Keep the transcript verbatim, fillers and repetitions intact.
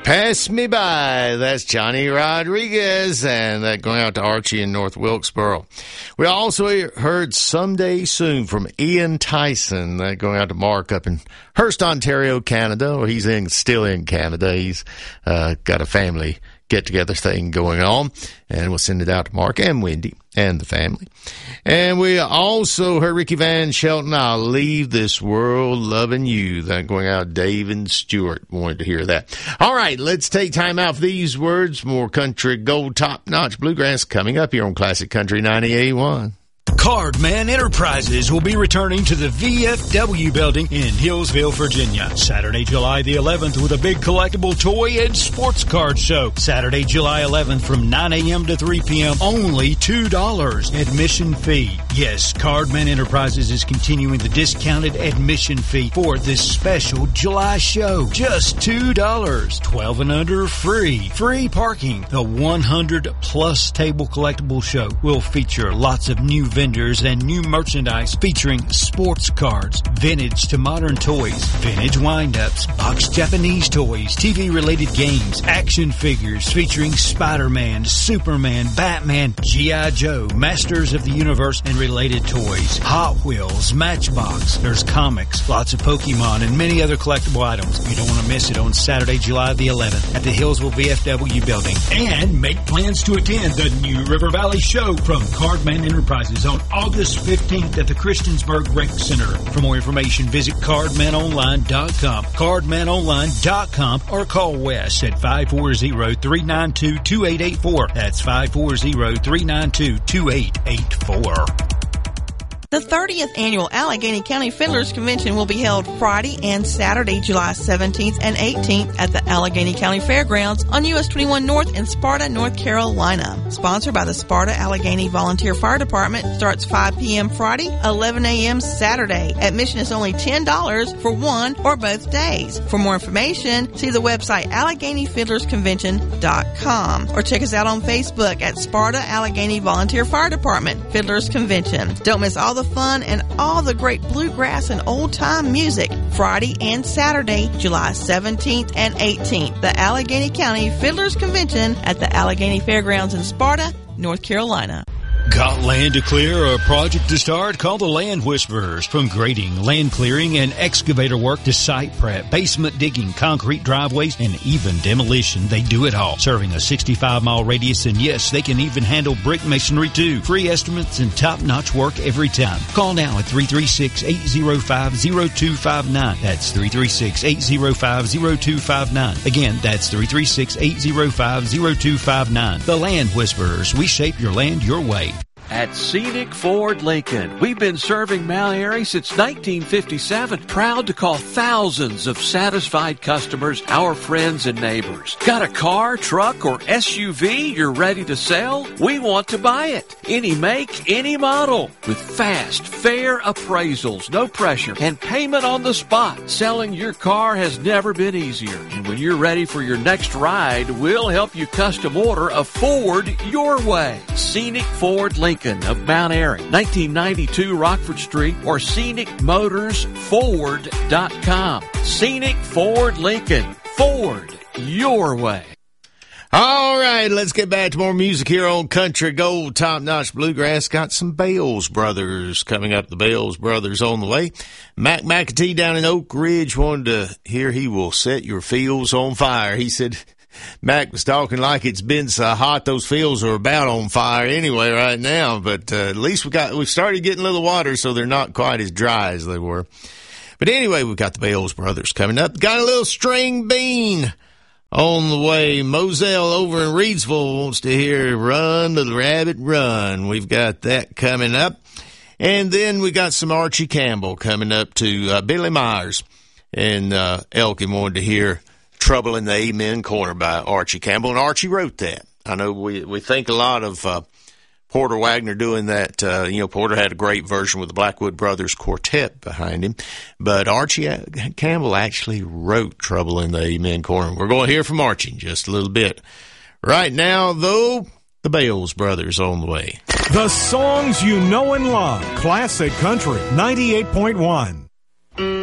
Pass Me By. That's Johnny Rodriguez, and that going out to Archie in North Wilkesboro. We also heard Someday Soon from Ian Tyson. That going out to Mark up in Hearst, Ontario, Canada. Or he's in, still in Canada. He's uh, got a family get-together thing going on, and we'll send it out to Mark and Wendy and the family. And we also heard Ricky Van Shelton, I'll Leave This World Loving You. That going out, Dave and Stewart wanted to hear that. All right, let's take time out for these words. More country gold top-notch bluegrass coming up here on Classic Country ninety-eight point one. Cardman Enterprises will be returning to the V F W building in Hillsville, Virginia, Saturday, July the eleventh with a big collectible toy and sports card show. Saturday, July eleventh from nine a.m. to three p.m. Only two dollars admission fee. Yes, Cardman Enterprises is continuing the discounted admission fee for this special July show. Just two dollars. twelve and under free. Free parking. The one hundred plus table collectible show will feature lots of new vendors and new merchandise featuring sports cards, vintage to modern toys, vintage wind-ups, boxed Japanese toys, T V-related games, action figures featuring Spider-Man, Superman, Batman, G I. Joe, Masters of the Universe, and related toys, Hot Wheels, Matchbox, there's comics, lots of Pokemon, and many other collectible items. You don't want to miss it on Saturday, July the eleventh at the Hillsville V F W building. And make plans to attend the New River Valley Show from Cardman Enterprises on August fifteenth at the Christiansburg Rec Center. For more information, visit cardman online dot com, cardman online dot com, or call Wes at five four zero, three nine two, two eight eight four. That's five four zero, three nine two, two eight eight four. The thirtieth Annual Allegheny County Fiddlers Convention will be held Friday and Saturday, July seventeenth and eighteenth at the Allegheny County Fairgrounds on U S twenty-one North in Sparta, North Carolina. Sponsored by the Sparta Allegheny Volunteer Fire Department. Starts five p.m. Friday, eleven a.m. Saturday. Admission is only ten dollars for one or both days. For more information, see the website allegheny fiddlers convention dot com or check us out on Facebook at Sparta Allegheny Volunteer Fire Department Fiddlers Convention. Don't miss all the fun and all the great bluegrass and old-time music Friday and Saturday, July seventeenth and eighteenth. The Allegheny County Fiddlers Convention at the Allegheny Fairgrounds in Sparta, North Carolina. Got land to clear or a project to start? Call the Land Whisperers. From grading, land clearing, and excavator work to site prep, basement digging, concrete driveways, and even demolition, they do it all. Serving a sixty-five mile radius, and yes, they can even handle brick masonry too. Free estimates and top-notch work every time. Call now at three three six, eight zero five, zero two five nine. That's three three six, eight zero five, zero two five nine. Again, that's three three six, eight zero five, zero two five nine. The Land Whisperers. We shape your land your way. At Scenic Ford Lincoln, we've been serving Mount Airy since nineteen fifty-seven. Proud to call thousands of satisfied customers our friends and neighbors. Got a car, truck, or S U V you're ready to sell? We want to buy it. Any make, any model. With fast, fair appraisals, no pressure, and payment on the spot. Selling your car has never been easier. And when you're ready for your next ride, we'll help you custom order a Ford your way. Scenic Ford Lincoln of Mount Airy, nineteen ninety-two Rockford Street, or scenic motors ford dot com. Scenic Ford Lincoln. Ford your way. All right, let's get back to more music here on Country Gold Top Notch Bluegrass. Got some Bales Brothers coming up. The Bales Brothers on the way. Mac McAtee down in Oak Ridge wanted to hear He Will Set Your Fields on Fire. He said Mac was talking like it's been so hot those fields are about on fire anyway right now, but uh, at least we got we started getting a little water, so they're not quite as dry as they were. But anyway, we've got the Bales Brothers coming up. Got a little string bean on the way. Moselle over in Reidsville wants to hear Run, Little Rabbit, Run. We've got that coming up. And then we got some Archie Campbell coming up to uh, Billy Myers. And uh, Elkin wanted to hear Trouble in the Amen Corner by Archie Campbell. And Archie wrote that. I know we, we think a lot of uh, Porter Wagner doing that. Uh, you know, Porter had a great version with the Blackwood Brothers Quartet behind him. But Archie Campbell actually wrote Trouble in the Amen Corner. We're going to hear from Archie in just a little bit. Right now, though, the Bales Brothers on the way. The songs you know and love. Classic Country ninety-eight point one.